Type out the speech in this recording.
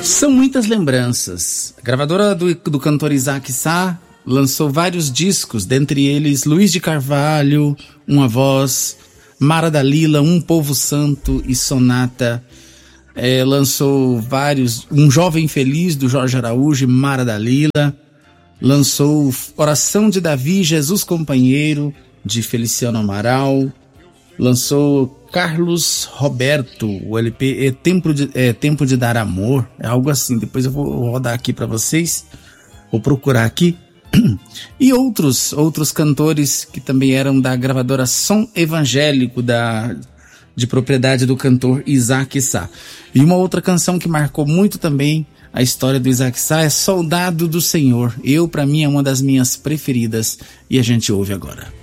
São muitas lembranças. A gravadora do cantor Isaac Sá lançou vários discos, dentre eles Luiz de Carvalho, Uma Voz, Mara Dalila, Um Povo Santo e Sonata. Lançou vários, Um Jovem Feliz, do Jorge Araújo e Mara Dalila. Lançou Oração de Davi, Jesus Companheiro, de Feliciano Amaral. Lançou Carlos Roberto, o LP Tempo de Dar Amor, é algo assim. Depois eu vou rodar aqui para vocês, vou procurar aqui. E outros cantores que também eram da gravadora Som Evangélico, de propriedade do cantor Isaac Sá. E uma outra canção que marcou muito também a história do Isaac Sá é Soldado do Senhor. Para mim, é uma das minhas preferidas e a gente ouve agora.